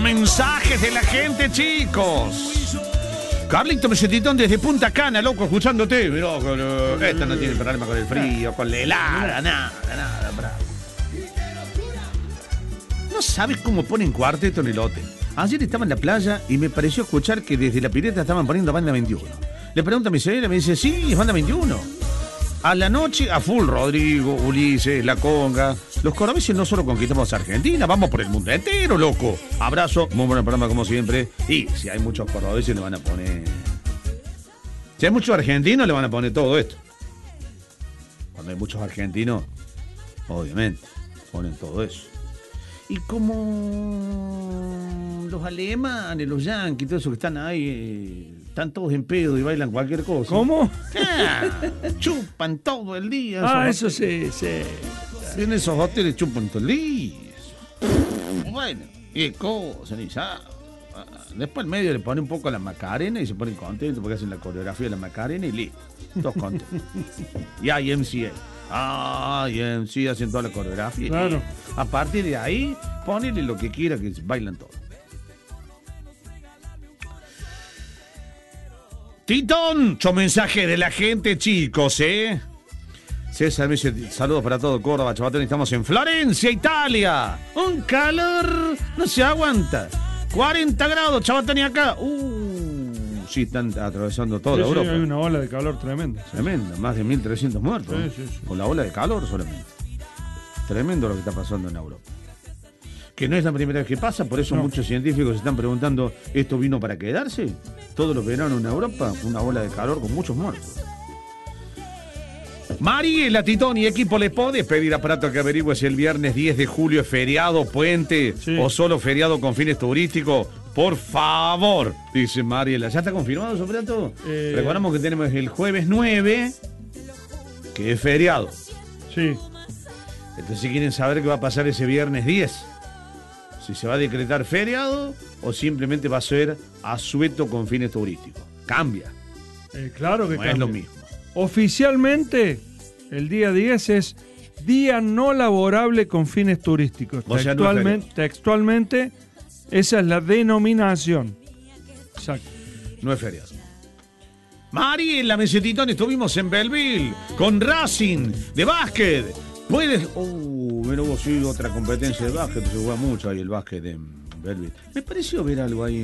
mensajes de la gente, chicos. Carlito Mesetitón desde Punta Cana, loco, escuchándote. Mirá, esta no tiene problema con el frío, con la helada, nada, bravo. No sabes cómo ponen cuarteto en el hotel. Ayer estaba en la playa y me pareció escuchar que desde la pileta estaban poniendo Banda 21. Le pregunto a mi señora y me dice, sí, es Banda 21. A la noche, a full, Rodrigo, Ulises, La Conga. Los cordobeses no solo conquistamos Argentina, vamos por el mundo entero, loco. Abrazo, muy buen programa como siempre. Y si hay muchos cordobeses le van a poner... Si hay muchos argentinos le van a poner todo esto. Cuando hay muchos argentinos, obviamente, ponen todo eso. Y como los alemanes, los yanquis, todo eso que están ahí, están todos en pedo y bailan cualquier cosa. ¿Cómo? Chupan todo el día. Eso sí. En esos hoteles chupan todo el día. Bueno, y cosas, ni sabe. Después al medio le pone un poco a la Macarena y se ponen contentos porque hacen la coreografía de la Macarena y listo. Todos contentos. Y hay MCA. MC hacen toda la coreografía. Claro. A partir de ahí, ponele lo que quiera que bailan todos. Titón, mucho mensaje de la gente, chicos, César me dice, saludos para todo Córdoba, Chabatón, estamos en Florencia, Italia. Un calor, no se aguanta. 40 grados, Chabatón, y acá. Sí, están atravesando toda Europa. Sí, hay una ola de calor tremenda. Tremenda, más de 1.300 muertos. Sí. Con la ola de calor solamente. Tremendo lo que está pasando en Europa. Que no es la primera vez que pasa, por eso muchos científicos se están preguntando, ¿esto vino para quedarse? Todos los veranos en Europa, una ola de calor con muchos muertos. Mariela Titón y equipo, ¿le podés pedir a Prato que averigüe si el viernes 10 de julio es feriado, puente o solo feriado con fines turísticos? Por favor, dice Mariela. ¿Ya está confirmado eso, Prato? Recordamos que tenemos el jueves 9, que es feriado. Sí. Entonces, si quieren saber qué va a pasar ese viernes 10, si se va a decretar feriado o simplemente va a ser asueto con fines turísticos. Cambia. Claro que no cambia. Es lo mismo. Oficialmente, el día 10 es día no laborable con fines turísticos. O sea, no es textualmente, esa es la denominación. Exacto. No es feriado. Mariela Mesetitón, estuvimos en Belleville con Racing de básquet. Puedes... Mira, vos sí, otra competencia de básquet, se juega mucho ahí el básquet en Belleville. Me pareció ver algo ahí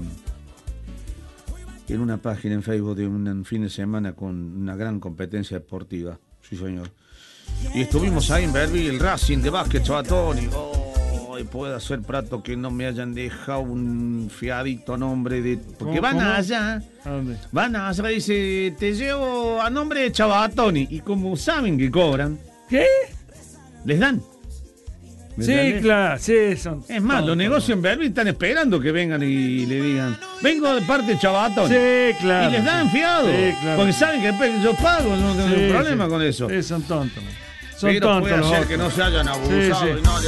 en una página en Facebook de un fin de semana con una gran competencia deportiva. Sí, señor. Y estuvimos ahí en Belleville, el Racing de básquet, Chabatón, y puede ser, Prato, que no me hayan dejado un fiadito a nombre de... Porque van allá. ¿A dónde? Van allá, dice, te llevo a nombre de Chabatón. Y como saben que cobran... ¿Qué? ¿Les dan? Sí, claro, sí, son... Es más, los negocios en Belleville están esperando que vengan y le digan, vengo de parte de Chabatón. Sí, claro. Y les dan fiado. Sí, claro. Porque saben que después yo pago, no tengo ningún problema con eso. Son tontos. Son Pero tontos puede los ser otros. que no se hayan abusado. Sí. Y no